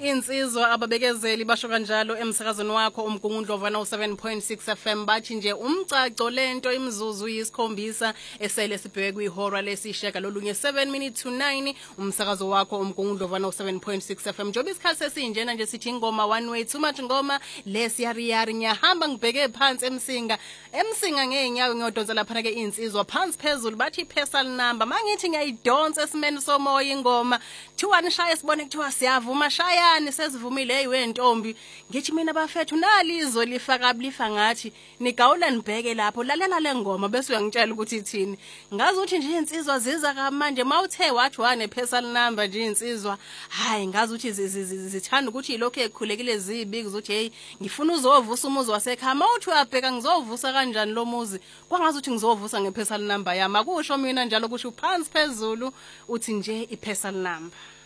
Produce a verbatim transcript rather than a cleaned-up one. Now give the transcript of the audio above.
Insizwa ababekezeli basho kanjalo emsakazweni wakho umgungundlova no seven point six F M bathi nje umcaco lento imizuzu yisikhombisa esele sibheke kwihora lesisheka lolunye seven minutes to nine umsakazo wakho umgungundlova no seven point six F M njobe isikhathi sesinjena nje sithi ingoma one way too much ngoma lesiyari yari nyahamba ngibheke phansi emsinga emsinga ngeenyawo ngiyodonsa lapha ke insizwa phansi phezulu bathi personal number mangithi ngiyayidonsa esimeni somoya ingoma thiwa nishaya sibone kuthiwa siyavuma shayani sesivumile hey wentombi ngithi mina bafethu nalizo lifaka lifa ngathi nigawula nibheke lapho lalela lengoma bese uyangitshela ukuthi ithini ngazi ukuthi nje insizwa ziza kamanje mawuthe wathi wane personal number nje insizwa hayi ngazi ukuthi zithanda ukuthi ilokho ekhulekile zibi kuzothi hey ngifuna uzovusa umuzi wasekhaya mawuthi uyabheka ngizovusa kanjani lo muzi kwangazi ukuthi ngizovusa ngepersonal number yami akusho mina njalo kusho phansi phezulu uthi nje ipersonal number